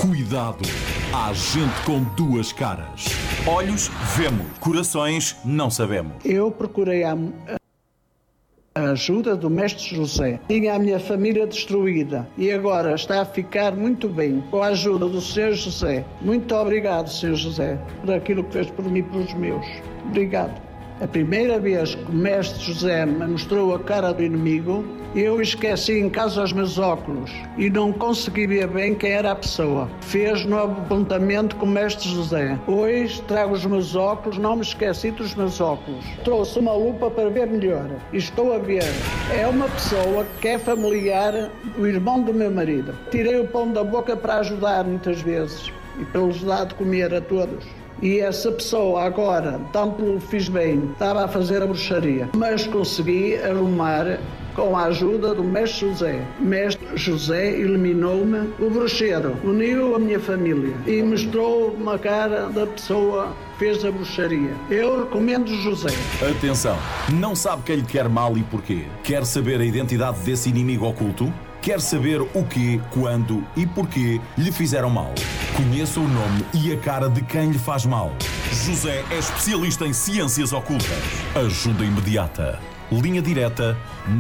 Cuidado, há gente com duas caras. Olhos, vemos. Corações, não sabemos. Eu procurei a ajuda do Mestre José. Tinha a minha família destruída e agora está a ficar muito bem com a ajuda do Senhor José. Muito obrigado, Senhor José, por aquilo que fez por mim e pelos meus. Obrigado. A primeira vez que o Mestre José me mostrou a cara do inimigo, eu esqueci em casa os meus óculos e não consegui ver bem quem era a pessoa. Fez novo apontamento com o Mestre José. Hoje trago os meus óculos, não me esqueci dos meus óculos. Trouxe uma lupa para ver melhor e estou a ver. É uma pessoa que é familiar do irmão do meu marido. Tirei o pão da boca para ajudar muitas vezes e para lhes dar de comer a todos. E essa pessoa agora, tanto lhe fiz bem, estava a fazer a bruxaria. Mas consegui arrumar com a ajuda do Mestre José. Mestre José eliminou-me o bruxeiro, uniu a minha família e mostrou uma cara da pessoa que fez a bruxaria. Eu recomendo José. Atenção, não sabe quem lhe quer mal e porquê? Quer saber a identidade desse inimigo oculto? Quer saber o quê, quando e porquê lhe fizeram mal? Conheça o nome e a cara de quem lhe faz mal. José é especialista em ciências ocultas. Ajuda imediata. Linha direta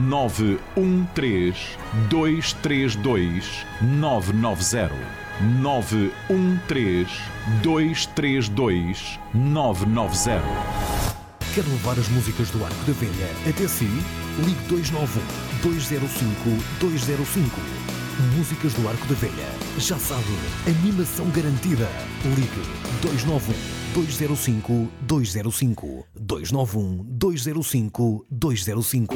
913-232-990. 913-232-990. Quer levar as músicas do Arco da Velha até si? Ligue 291-205-205. Músicas do Arco da Velha. Já sabe, animação garantida. Ligue 291-205-205. 291-205-205.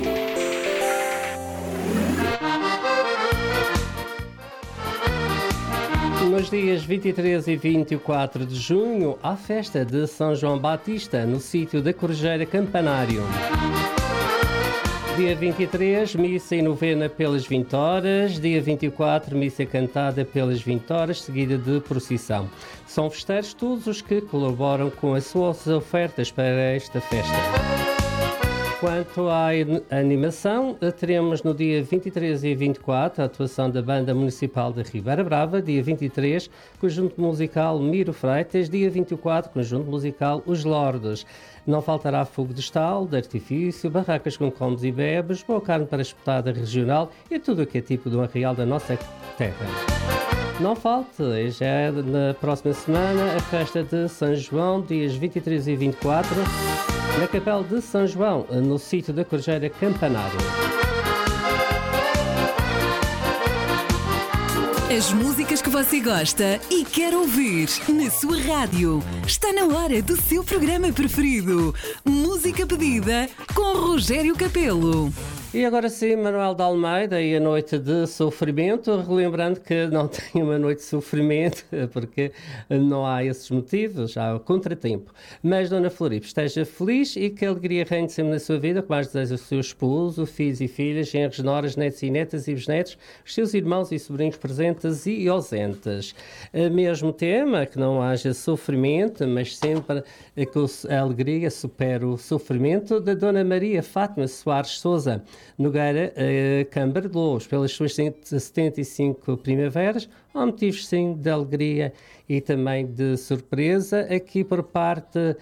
Nos dias 23 e 24 de junho, há festa de São João Batista no sítio da Corjeira Campanário. Dia 23, missa e novena pelas 20 horas. Dia 24, missa cantada pelas 20 horas, seguida de procissão. São festeiros todos os que colaboram com as suas ofertas para esta festa. Quanto à animação, teremos no dia 23 e 24 a atuação da Banda Municipal de Ribeira Brava. Dia 23, conjunto musical Miro Freitas. Dia 24, conjunto musical Os Lordes. Não faltará fogo de estalo, de artifício, barracas com comes e bebes, boa carne para espetada regional e tudo o que é tipo de um arraial da nossa terra. Não falte, já é na próxima semana a festa de São João, dias 23 e 24, na Capela de São João, no sítio da Corjeira Campanário. As músicas que você gosta e quer ouvir na sua rádio. Está na hora do seu programa preferido. Música pedida com Rogério Capelo. E agora sim, Manuel de Almeida e a noite de sofrimento, relembrando que não tem uma noite de sofrimento, porque não há esses motivos, há o contratempo. Mas, Dona Floripe, esteja feliz e que a alegria reine sempre na sua vida, como mais deseja o seu esposo, filhos e filhas, genros, noras, netos e netas e bisnetos, os seus irmãos e sobrinhos presentes e ausentes. Mesmo tema, que não haja sofrimento, mas sempre que a alegria supere o sofrimento, da Dona Maria Fátima Soares Sousa Nogueira Câmara de Lobos, pelas suas 75 primaveras, há motivos sim de alegria e também de surpresa, aqui por parte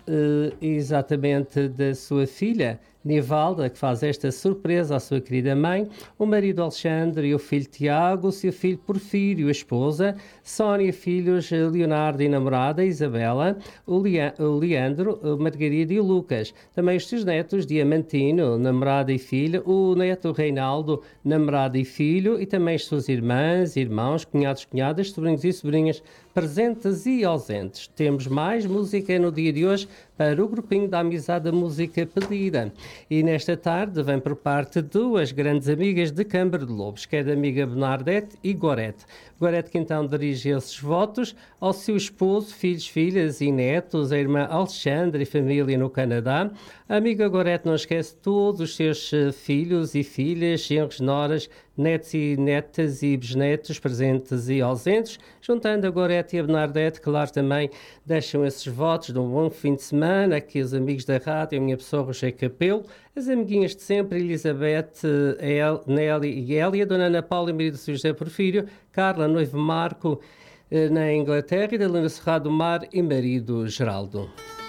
exatamente da sua filha Nivalda, que faz esta surpresa à sua querida mãe, o marido Alexandre e o filho Tiago, o seu filho Porfírio, a esposa, Sónia, filhos Leonardo e namorada Isabela, o Leandro, a Margarida e o Lucas. Também os seus netos Diamantino, namorada e filho, o neto Reinaldo, namorada e filho, e também as suas irmãs, irmãos, cunhados, cunhadas, sobrinhos e sobrinhas, presentes e ausentes. Temos mais música no dia de hoje para o grupinho da Amizade da Música Pedida. E nesta tarde vem por parte duas grandes amigas de Câmara de Lobos, que é da amiga Bernadette e Gorete. Gorete que então dirige esses votos ao seu esposo, filhos, filhas e netos, a irmã Alexandre e família no Canadá. A amiga Gorete não esquece todos os seus filhos e filhas, genros, noras, netos e netas e bisnetos, presentes e ausentes, juntando a Gorete e a Bernadette, claro, também deixam esses votos de um bom fim de semana, aqui os amigos da rádio, a minha pessoa, Rogério Capelo, as amiguinhas de sempre, Elizabeth, Nelly e Hélia, Dona Ana Paula e marido José Porfírio, Carla, noivo Marco, na Inglaterra, e da Helena Serrado do Mar e marido Geraldo.